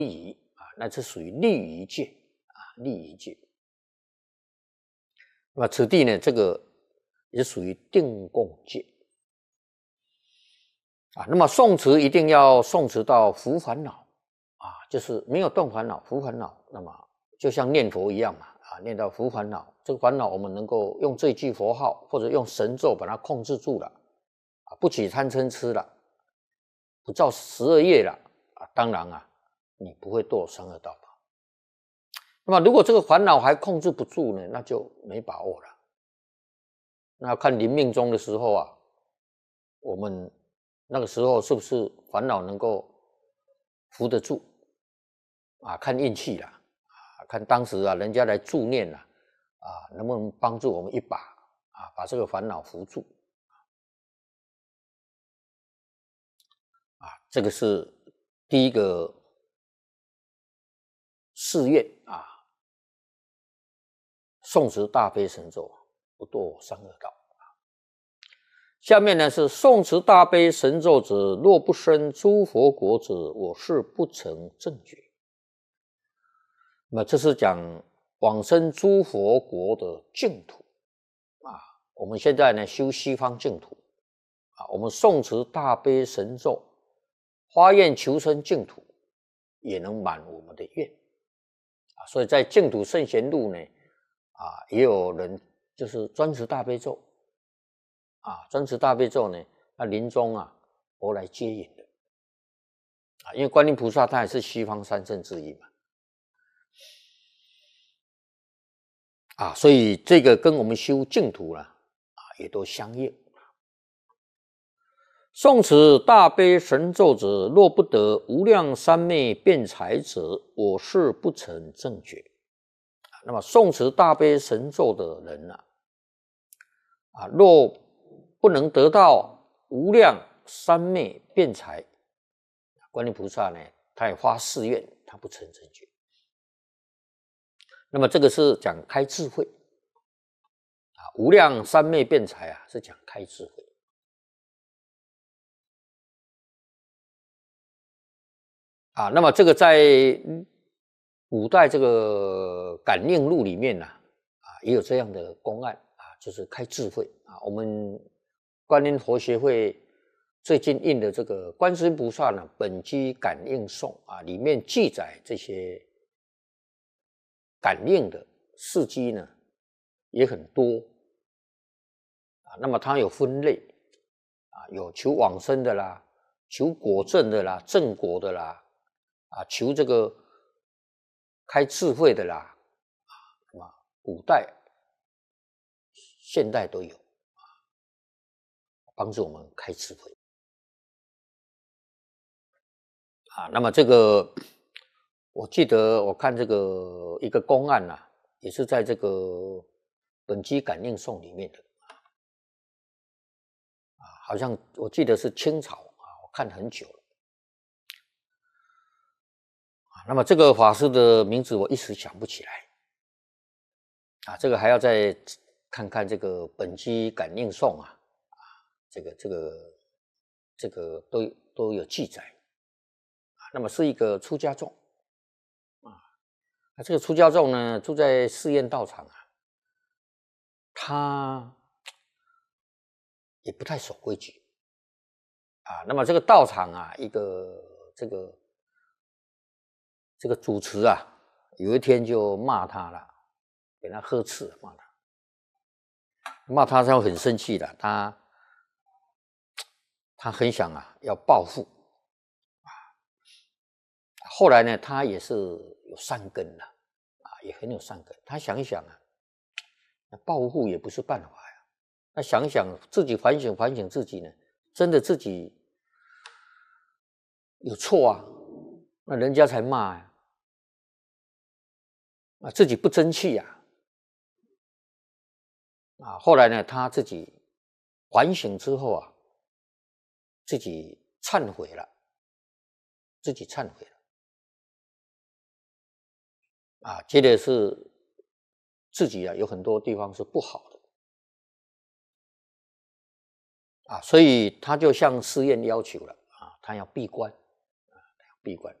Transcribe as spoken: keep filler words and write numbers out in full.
仪啊，那是属于利仪界啊，利仪界。那么此地呢，这个也属于定共界啊。那么诵持一定要诵持到伏烦恼啊，就是没有动烦恼，伏烦恼。那么就像念佛一样嘛啊，念到伏烦恼，这个烦恼我们能够用这句佛号或者用神咒把它控制住了啊，不起贪嗔痴了，不造十二业了啊，当然啊，你不会堕三恶道吧。那么如果这个烦恼还控制不住呢，那就没把握了。那要看临命终的时候啊，我们那个时候是不是烦恼能够扶得住啊？看运气啦，啊，看当时啊人家来助念啦，啊，能不能帮助我们一把啊，把这个烦恼扶住啊？这个是第一个誓愿啊，诵持大悲神咒，不堕三恶道。下面呢是诵持大悲神咒者，若不生诸佛国者，我是不成正觉。那么这是讲往生诸佛国的净土啊。我们现在呢修西方净土啊，我们诵持大悲神咒，发愿求生净土，也能满我们的愿啊。所以在净土圣贤录呢啊，也有人就是专持大悲咒。啊，专持大悲咒呢，那临终啊，佛来接引的啊，因为观音菩萨他也是西方三圣之一嘛，啊，所以这个跟我们修净土呢，啊，也都相应。诵持大悲神咒者，若不得无量三昧辩才者，我是不成正觉。那么诵持大悲神咒的人呢，啊，若不能得到无量三昧辩才，观音菩萨呢，他也发誓愿，他不成正觉。那么这个是讲开智慧啊，无量三昧辩才啊，是讲开智慧啊。那么这个在古代这个感应录里面呢，啊，也有这样的公案啊，就是开智慧啊。我们观音佛学会最近印的这个观世音菩萨呢本机感应颂啊，里面记载这些感应的事迹呢也很多啊。那么它有分类啊，有求往生的啦，求果证的啦，正果的啦，啊，求这个开智慧的啦，啊，那么古代、现代都有啊，帮助我们开智慧。啊，那么这个我记得我看这个一个公案呐、啊，也是在这个本机感应颂里面的啊，好像我记得是清朝啊，我看很久了啊。那么这个法师的名字我一时想不起来啊，这个还要再看看这个本机感应颂啊啊，这个这个这个都都有记载。那么是一个出家众啊，那这个出家众呢，住在寺院道场啊，他也不太守规矩啊。那么这个道场啊，一个这个这个主持啊，有一天就骂他了，给他呵斥，骂他，骂他他很生气的，他他很想啊要报复。后来呢，他也是有善根的啊，也很有善根。他想一想啊，报复也不是办法呀。那想一想，自己反省反省自己呢，真的自己有错啊，那人家才骂呀，啊，自己不争气呀，啊，后来呢，他自己反省之后啊，自己忏悔了，自己忏悔了。啊，接着是自己啊有很多地方是不好的啊，所以他就向寺院要求了啊，他要闭关啊，闭关。